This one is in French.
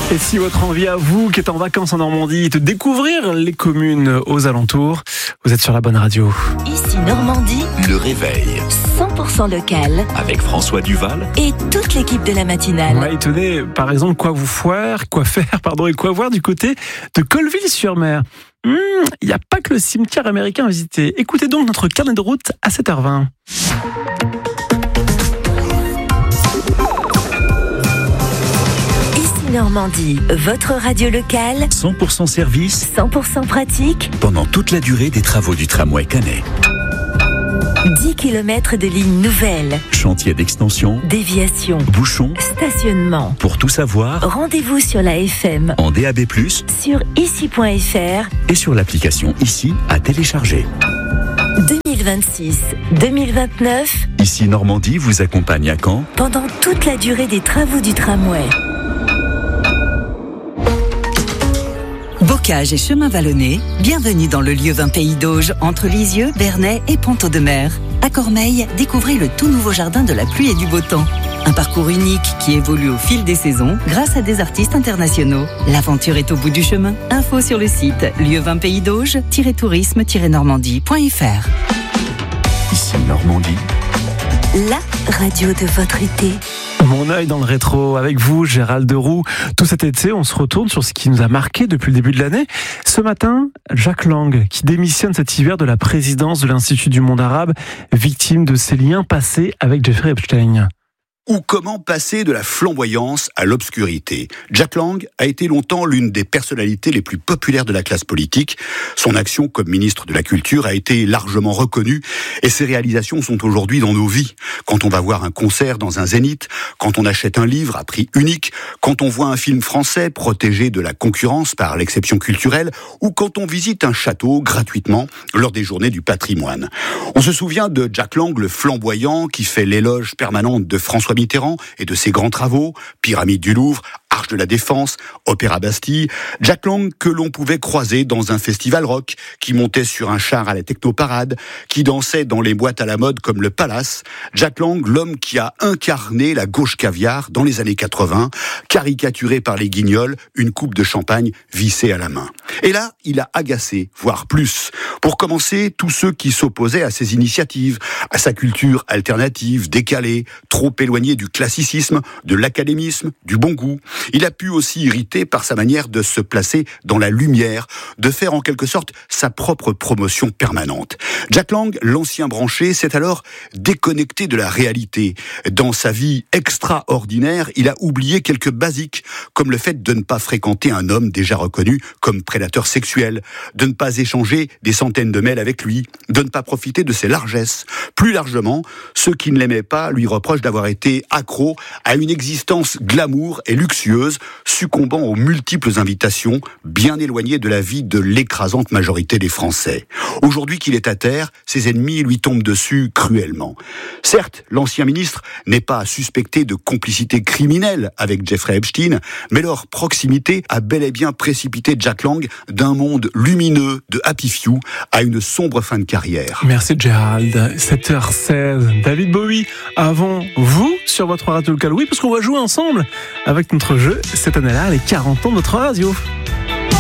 Et si votre envie à vous, qui êtes en vacances en Normandie, est de découvrir les communes aux alentours, vous êtes sur la bonne radio. Ici Normandie, Le réveil 100% local avec François Duval et toute l'équipe de la matinale. Ouais, tenez, par exemple, quoi faire et quoi voir du côté de Colleville-sur-Mer. Il n'y a pas que le cimetière américain à visiter. Écoutez donc notre carnet de route à 7h20. Normandie, votre radio locale, 100% service 100% pratique, pendant toute la durée des travaux du tramway Canet. 10 km de lignes nouvelles, Chantier d'extension, déviation, bouchons. stationnement. Pour tout savoir, Rendez-vous sur la FM, en DAB+, sur ici.fr. et sur l'application Ici à télécharger. 2026-2029, Ici Normandie vous accompagne à Caen pendant toute la durée des travaux du tramway. Bocage et chemin vallonné, bienvenue dans le lieu 20 Pays d'Auge, entre Lisieux, Bernay et Ponteau-de-Mer. À Cormeilles, découvrez le tout nouveau jardin de la pluie et du beau temps. Un parcours unique qui évolue au fil des saisons grâce à des artistes internationaux. L'aventure est au bout du chemin. Info sur le site lieu20pays d'Auge-tourisme-normandie.fr. Ici Normandie. La radio de votre été. Mon œil dans le rétro avec vous, Gérald Deroux. Tout cet été, on se retourne sur ce qui nous a marqué depuis le début de l'année. Ce matin, Jack Lang, qui démissionne cet hiver de la présidence de l'Institut du monde arabe, victime de ses liens passés avec Jeffrey Epstein. Ou comment passer de la flamboyance à l'obscurité. Jack Lang a été longtemps l'une des personnalités les plus populaires de la classe politique. Son action comme ministre de la Culture a été largement reconnue et ses réalisations sont aujourd'hui dans nos vies. Quand on va voir un concert dans un zénith, quand on achète un livre à prix unique, quand on voit un film français protégé de la concurrence par l'exception culturelle ou quand on visite un château gratuitement lors des journées du patrimoine. On se souvient de Jack Lang le flamboyant qui fait l'éloge permanente de François Mitterrand et de ses grands travaux, Pyramide du Louvre, Arche de la Défense, Opéra Bastille. Jack Lang que l'on pouvait croiser dans un festival rock, qui montait sur un char à la technoparade, qui dansait dans les boîtes à la mode comme le Palace. Jack Lang, l'homme qui a incarné la gauche caviar dans les années 80, caricaturé par les guignols, une coupe de champagne vissée à la main. Et là, il a agacé, voire plus. Pour commencer, tous ceux qui s'opposaient à ses initiatives, à sa culture alternative, décalée, trop éloignée du classicisme, de l'académisme, du bon goût. Il a pu aussi irriter par sa manière de se placer dans la lumière, de faire en quelque sorte sa propre promotion permanente. Jack Lang, l'ancien branché, s'est alors déconnecté de la réalité. Dans sa vie extraordinaire, il a oublié quelques basiques, comme le fait de ne pas fréquenter un homme déjà reconnu comme prédateur sexuel, de ne pas échanger des centaines de mails avec lui, de ne pas profiter de ses largesses. Plus largement, ceux qui ne l'aimaient pas lui reprochent d'avoir été accro à une existence glamour et luxueuse, succombant aux multiples invitations, bien éloignées de la vie de l'écrasante majorité des Français. Aujourd'hui qu'il est à terre, ses ennemis lui tombent dessus cruellement. Certes, l'ancien ministre n'est pas suspecté de complicité criminelle avec Jeffrey Epstein, mais leur proximité a bel et bien précipité Jack Lang d'un monde lumineux de Happy Few à une sombre fin de carrière. Merci Gérald. 7h16. David Bowie, avant vous sur votre radio locale. Oui, parce qu'on va jouer ensemble avec notre jeu cette année-là, les 40 ans de notre radio.